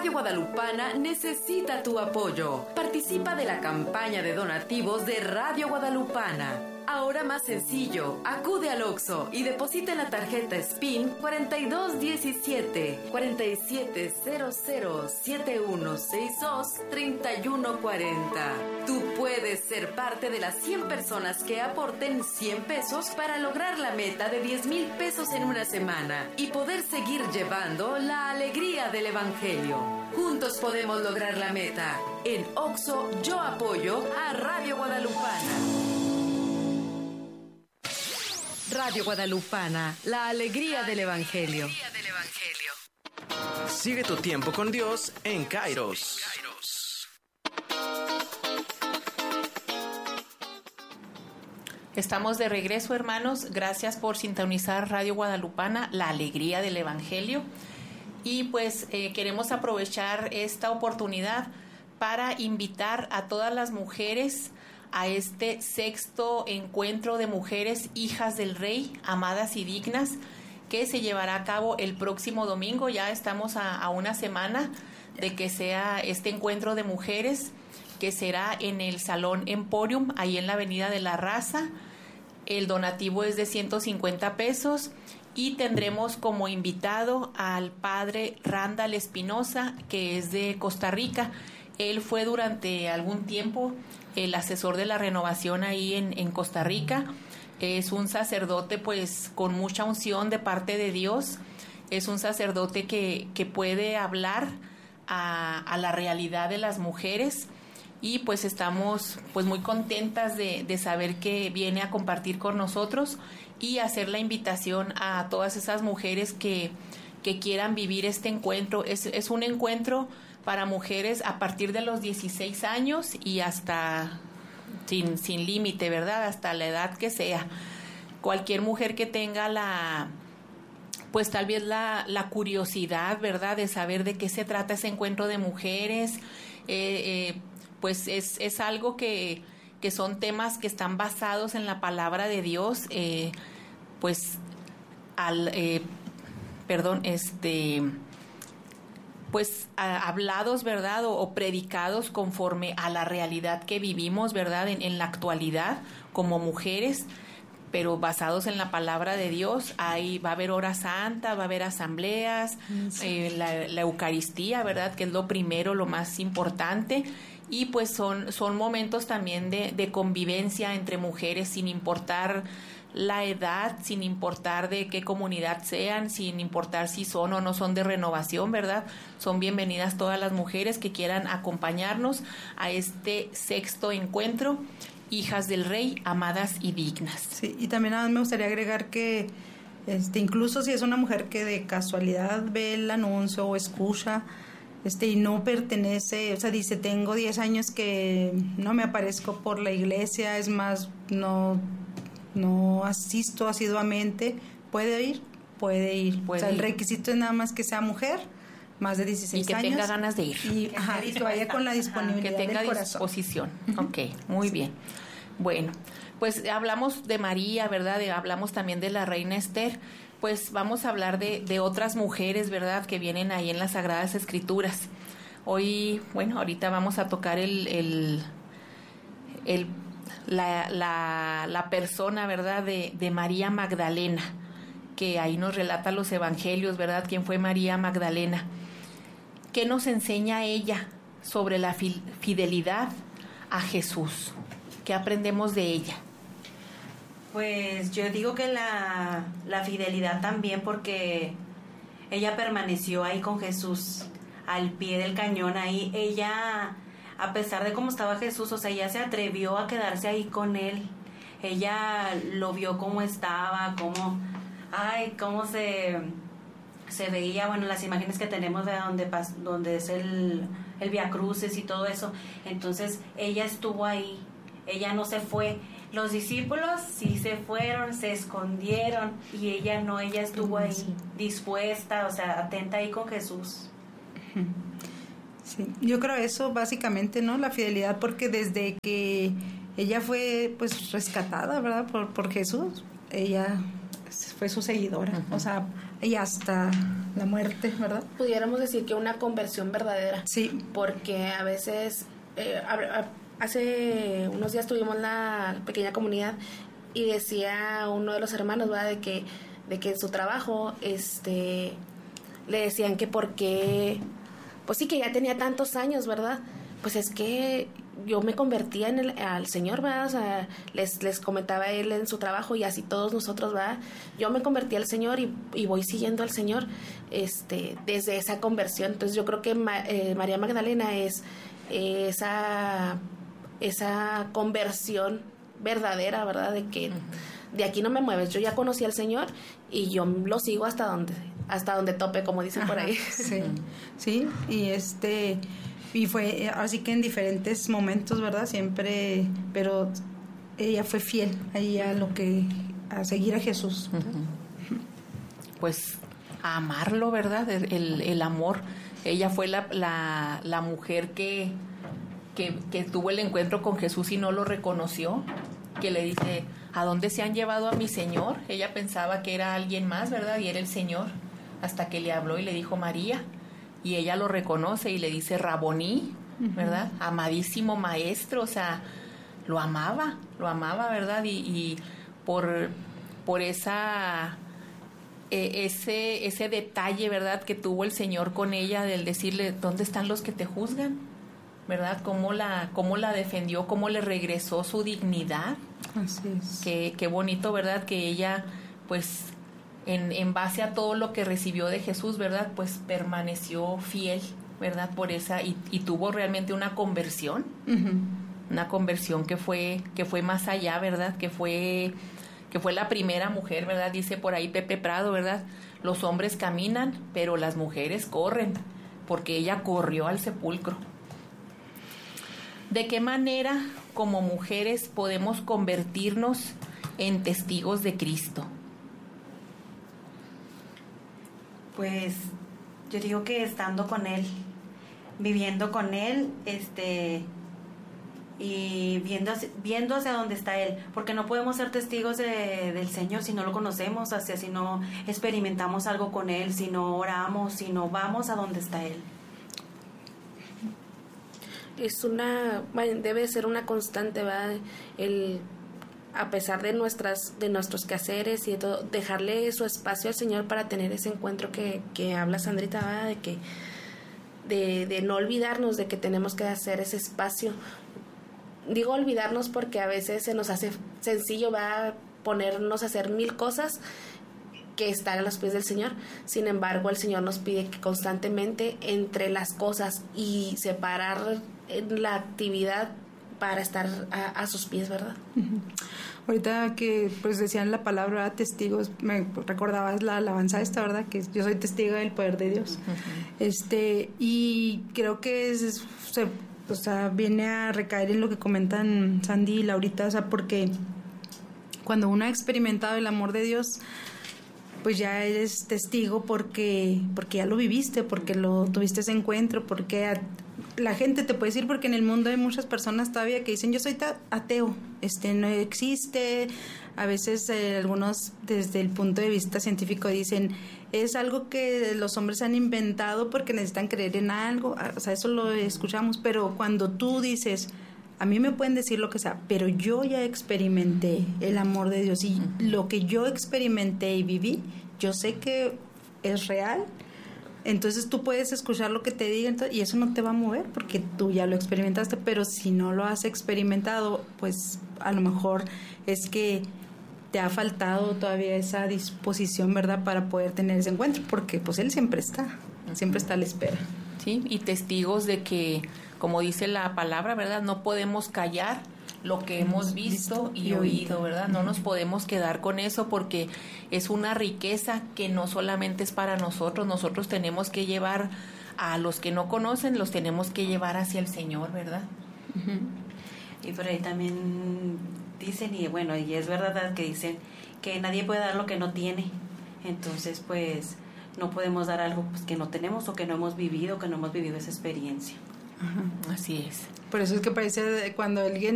Radio Guadalupana necesita tu apoyo. Participa de la campaña de donativos de Radio Guadalupana. Ahora más sencillo, acude al Oxxo y deposita en la tarjeta SPIN 4217 4700 7162 3140. Tú puedes ser parte de las 100 personas que aporten 100 pesos para lograr la meta de 10,000 pesos en una semana y poder seguir llevando la alegría del Evangelio. Juntos podemos lograr la meta. En Oxxo yo apoyo a Radio Guadalupana. Radio Guadalupana, la alegría del Evangelio. Sigue tu tiempo con Dios en Kairos. Estamos de regreso, hermanos. Gracias por sintonizar Radio Guadalupana, la alegría del Evangelio. Y pues queremos aprovechar esta oportunidad para invitar a todas las mujeres a este 6º encuentro de mujeres hijas del Rey, amadas y dignas, que se llevará a cabo el próximo domingo. Ya estamos a una semana de que sea este encuentro de mujeres, que será en el Salón Emporium, ahí en la Avenida de la Raza. El donativo es de 150 pesos y tendremos como invitado al padre Randall Espinosa, que es de Costa Rica. Él fue durante algún tiempo el asesor de la renovación ahí en Costa Rica. Es un sacerdote pues con mucha unción de parte de Dios. Es un sacerdote que puede hablar a la realidad de las mujeres, y pues estamos pues muy contentas de saber que viene a compartir con nosotros y hacer la invitación a todas esas mujeres que quieran vivir este encuentro. Es un encuentro para mujeres a partir de los 16 años y hasta sin límite, ¿verdad? Hasta la edad que sea. Cualquier mujer que tenga pues tal vez la curiosidad, ¿verdad? De saber de qué se trata ese encuentro de mujeres, pues es algo que son temas que están basados en la palabra de Dios, hablados, ¿verdad? O predicados conforme a la realidad que vivimos, ¿verdad? En la actualidad como mujeres, pero basados en la palabra de Dios. Ahí va a haber hora santa, va a haber asambleas, la Eucaristía, ¿verdad? Que es lo primero, lo más importante. Y pues son momentos también de convivencia entre mujeres, sin importar la edad, sin importar de qué comunidad sean, sin importar si son o no son de renovación, ¿verdad? Son bienvenidas todas las mujeres que quieran acompañarnos a este 6º encuentro, hijas del Rey, amadas y dignas. Sí, y también me gustaría agregar que incluso si es una mujer que de casualidad ve el anuncio o escucha y no pertenece, o sea, dice, tengo 10 años que no me aparezco por la iglesia, es más, no asisto asiduamente, puede ir. O sea, el requisito es nada más que sea mujer, más de 16 años. Y que tenga ganas de ir. Y que vaya con la disponibilidad que tenga del corazón. Disposición. Ok, muy bien. Bueno, pues hablamos de María, ¿verdad? Hablamos también de la reina Esther. Pues vamos a hablar de otras mujeres, ¿verdad? Que vienen ahí en las Sagradas Escrituras. Hoy, bueno, ahorita vamos a tocar la persona, ¿verdad? De María Magdalena, que ahí nos relata los evangelios, ¿verdad? ¿Quién fue María Magdalena? ¿Qué nos enseña ella sobre la fidelidad a Jesús? ¿Qué aprendemos de ella? Pues yo digo que la fidelidad también, porque ella permaneció ahí con Jesús, al pie del cañón ahí. Ella, a pesar de cómo estaba Jesús, o sea, ella se atrevió a quedarse ahí con él. Ella lo vio cómo estaba, cómo se veía, bueno, las imágenes que tenemos de donde es el Vía Crucis y todo eso. Entonces ella estuvo ahí, ella no se fue. Los discípulos sí se fueron, se escondieron, y ella no, ella estuvo ahí dispuesta, o sea, atenta ahí con Jesús. Sí, yo creo eso básicamente, ¿no? La fidelidad, porque desde que ella fue pues rescatada, ¿verdad? Por Jesús, ella fue su seguidora. O sea, y hasta la muerte, ¿verdad? Pudiéramos decir que una conversión verdadera. Sí. Porque a veces, hace unos días tuvimos la pequeña comunidad y decía uno de los hermanos, ¿verdad? De que en su trabajo, le decían que porque, pues sí, que ya tenía tantos años, ¿verdad? Pues es que yo me convertía al Señor, ¿verdad? O sea, les comentaba él en su trabajo y así todos nosotros, ¿verdad? Yo me convertí al Señor y voy siguiendo al Señor desde esa conversión. Entonces yo creo que María Magdalena es esa conversión verdadera, ¿verdad? De que de aquí no me mueves, yo ya conocí al Señor y yo lo sigo hasta donde tope, como dicen por ahí. Sí, y fue así que en diferentes momentos, ¿verdad? Siempre, pero ella fue fiel ahí a seguir a Jesús. Pues a amarlo, ¿verdad? El amor. Ella fue la mujer que tuvo el encuentro con Jesús y no lo reconoció, que le dice, ¿a dónde se han llevado a mi Señor? Ella pensaba que era alguien más, ¿verdad? Y era el Señor, hasta que le habló y le dijo María. Y ella lo reconoce y le dice Raboní, ¿verdad? Amadísimo maestro, o sea, lo amaba, ¿verdad? Y por ese detalle, ¿verdad? Que tuvo el Señor con ella, del decirle, ¿dónde están los que te juzgan? ¿Verdad? Cómo la defendió, cómo le regresó su dignidad. Así es. Qué bonito, ¿verdad? Que ella, pues, en base a todo lo que recibió de Jesús, ¿verdad? Pues permaneció fiel, ¿verdad? Por esa, y tuvo realmente una conversión, una conversión que fue más allá, ¿verdad? Que fue la primera mujer, ¿verdad? Dice por ahí Pepe Prado, ¿verdad? Los hombres caminan, pero las mujeres corren, porque ella corrió al sepulcro. ¿De qué manera, como mujeres, podemos convertirnos en testigos de Cristo? Pues yo digo que estando con Él, viviendo con Él, y viendo hacia dónde está Él, porque no podemos ser testigos del Señor si no lo conocemos, si no experimentamos algo con Él, si no oramos, si no vamos a donde está Él. Debe ser una constante, ¿verdad? A pesar de nuestros quehaceres y de todo, dejarle su espacio al Señor para tener ese encuentro que habla Sandrita, ¿verdad? De no olvidarnos de que tenemos que hacer ese espacio. Digo olvidarnos porque a veces se nos hace sencillo, va a ponernos a hacer 1000 cosas que estar a los pies del Señor. Sin embargo, el Señor nos pide que constantemente entre las cosas y separar la actividad para estar a sus pies, ¿verdad? Ahorita que pues decían la palabra testigos, me recordabas la alabanza esta, ¿verdad? Que yo soy testigo del poder de Dios. Y creo que viene a recaer en lo que comentan Sandy y Laurita, o sea, porque cuando uno ha experimentado el amor de Dios, pues ya eres testigo porque ya lo viviste, porque lo tuviste ese encuentro, porque la gente te puede decir, porque en el mundo hay muchas personas todavía que dicen, yo soy ateo, no existe. A veces algunos desde el punto de vista científico dicen, es algo que los hombres han inventado porque necesitan creer en algo, o sea, eso lo escuchamos, pero cuando tú dices, a mí me pueden decir lo que sea, pero yo ya experimenté el amor de Dios y lo que yo experimenté y viví, yo sé que es real. Entonces tú puedes escuchar lo que te digan y eso no te va a mover porque tú ya lo experimentaste, pero si no lo has experimentado, pues a lo mejor es que te ha faltado todavía esa disposición, ¿verdad?, para poder tener ese encuentro, porque pues Él siempre está a la espera. Sí, y testigos de que, como dice la palabra, ¿verdad?, no podemos callar lo que hemos visto y oído, ¿verdad? No nos podemos quedar con eso porque es una riqueza que no solamente es para nosotros tenemos que llevar a los que no conocen, los tenemos que llevar hacia el Señor, ¿verdad? Y por ahí también dicen, y bueno, y es verdad que dicen que nadie puede dar lo que no tiene, entonces pues no podemos dar algo pues, que no tenemos o que no hemos vivido esa experiencia. Así es. Por eso es que parece cuando alguien